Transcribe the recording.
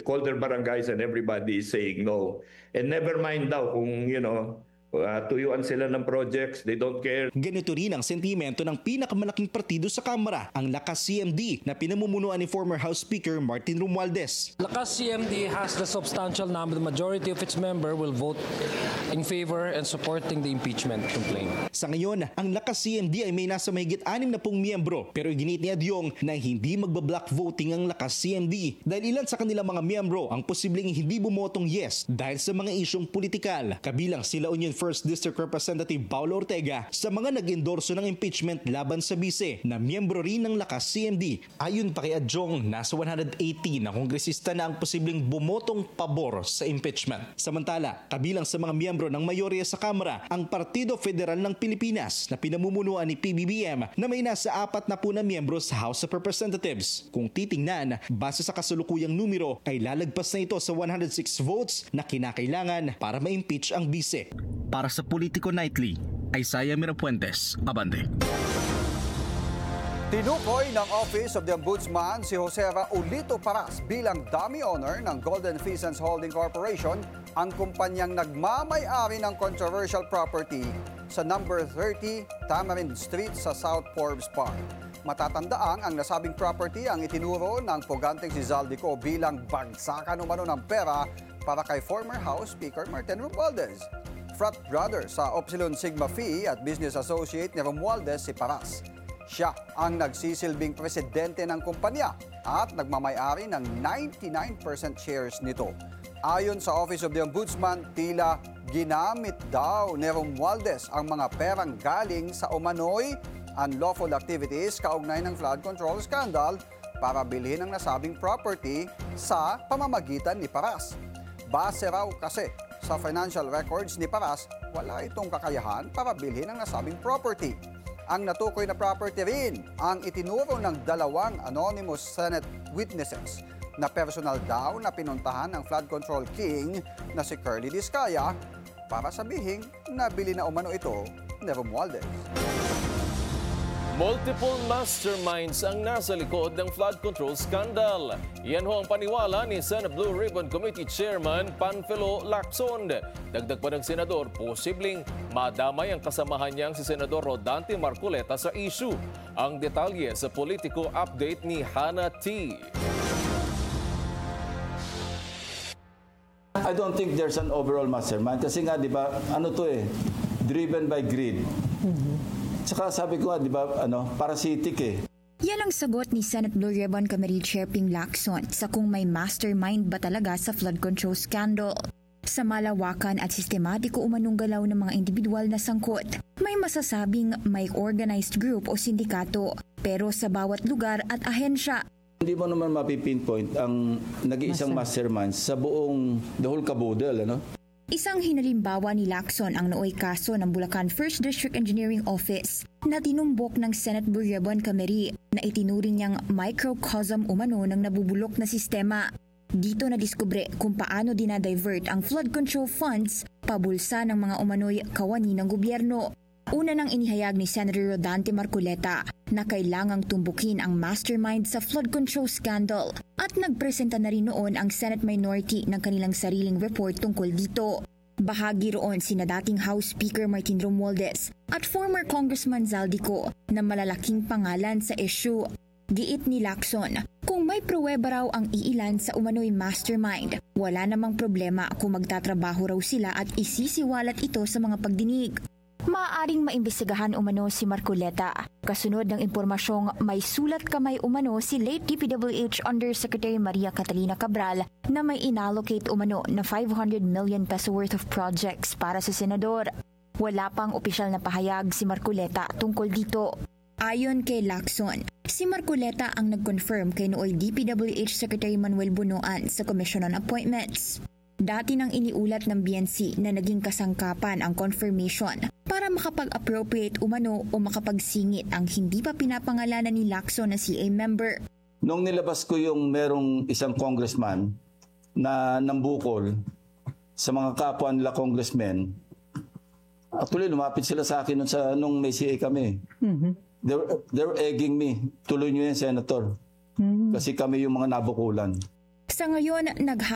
call their barangays and everybody is saying no. And never mind daw kung, tuyuan sila ng projects, they don't care. Ganito rin ang sentimento ng pinakamalaking partido sa Kamara, ang Lakas CMD, na pinamumunuan ni former House Speaker Martin Romualdez. Lakas CMD has the substantial number, the majority of its member will vote in favor and supporting the impeachment complaint. Sa ngayon, ang Lakas CMD ay may nasa mahigit 60 miyembro, pero ginit ni Adyong na hindi magbablock voting ang Lakas CMD dahil ilan sa kanilang mga miyembro ang posibleng hindi bumotong yes dahil sa mga isyong politikal. Kabilang sila Union First District Representative Paulo Ortega sa mga nag-endorso ng impeachment laban sa bise na miyembro rin ng Lakas CMD. Ayon pa kay Adyong, nasa 180 na kongresista na ang posibleng bumotong pabor sa impeachment. Samantala, kabilang sa mga miyembro ng mayorya sa Kamara, ang Partido Federal ng Pilipinas na pinamumunuan ni PBBM na may nasa 40 na miyembro sa House of Representatives. Kung titingnan, base sa kasalukuyang numero, ay lalagpas na ito sa 106 votes na kinakailangan para ma-impeach ang bise. Para sa Politico Nightly, Isaiah Mirapuentes, Abante. Tinukoy ng Office of the Ombudsman si Jose Raulito Paras bilang dummy owner ng Golden Pheasants Holding Corporation, ang kumpanyang nagmamay-ari ng controversial property sa number 30 Tamarind Street sa South Forbes Park. Matatandaang ang nasabing property ang itinuro ng puganteng si Zaldico bilang bagsakan umano ng pera para kay former House Speaker Martin Romualdez. Frat brother sa Upsilon Sigma Phi at business associate ni Romualdez si Paras. Siya ang nagsisilbing presidente ng kumpanya at nagmamay-ari ng 99% shares nito. Ayon sa Office of the Ombudsman, tila ginamit daw ni Romualdez ang mga perang galing sa umano'y unlawful activities kaugnay ng flood control scandal para bilhin ang nasabing property sa pamamagitan ni Paras. Base raw kasi sa financial records ni Paras, wala itong kakayahan para bilhin ang nasabing property. Ang natukoy na property rin ang itinuro ng 2 anonymous Senate witnesses na personal daw na pinuntahan ng flood control king na si Curly Discaya para sabihin na bili na umano ito ni Romualdez. Multiple masterminds ang nasa likod ng flood control scandal. Yan ho ang paniwala ni Senate Blue Ribbon Committee Chairman Panfilo Lacson. Dagdag pa ng senador, posibleng madamay ang kasamahan niyang si Senador Rodante Marcoleta sa issue. Ang detalye sa Politico Update ni Hannah T. I don't think there's an overall mastermind kasi nga, di ba, driven by greed. Saka sabi ko nga, di ba, parasitic eh. Yan ang sagot ni Senate Blue Ribbon Committee Chair Ping Lacson sa kung may mastermind ba talaga sa flood control scandal. Sa malawakan at sistematiko umanong galaw ng mga individual na sangkot, may masasabing may organized group o sindikato, pero sa bawat lugar at ahensya. Hindi mo naman mapipinpoint ang nag-iisang mastermind sa buong the whole caboodle, Isang hinalimbawa ni Lacson ang nooy kaso ng Bulacan 1st District Engineering Office na tinumbok ng Senate Blue Ribbon Committee na itinuring niyang microcosm umano ng nabubulok na sistema. Dito na diskubre kung paano dinadivert ang flood control funds pabulsa ng mga umano'y kawani ng gobyerno. Una nang inihayag ni Senator Rodante Marcoleta na kailangang tumbukin ang mastermind sa flood control scandal at nagpresenta na rin noon ang Senate minority ng kanilang sariling report tungkol dito. Bahagi roon sina dating House Speaker Martin Romualdez at former Congressman Zaldico na malalaking pangalan sa issue. Giit ni Lacson, kung may pruweba raw ang iilan sa umano'y mastermind, wala namang problema kung magtatrabaho raw sila at isisiwalat ito sa mga pagdinig. Maaaring maimbestigahan umano si Marcoleta. Kasunod ng impormasyong may sulat kamay umano si late DPWH Undersecretary Maria Catalina Cabral na may inallocate umano na 500 million peso worth of projects para sa senador. Wala pang opisyal na pahayag si Marcoleta tungkol dito. Ayon kay Lacson, si Marcoleta ang nag-confirm kay nooy DPWH Secretary Manuel Bunoan sa Commission on Appointments. Dati nang iniulat ng BNC na naging kasangkapan ang confirmation para makapag-appropriate umano o makapagsingit ang hindi pa pinapangalanan ni Lacson na CA member. Nung nilabas ko yung merong isang congressman na nambukol sa mga kapwa nila congressmen, actually lumapit sila sa akin nung may CA kami. They were egging me, tuloy nyo yan, Senator. Kasi kami yung mga nabukulan. Sa ngayon,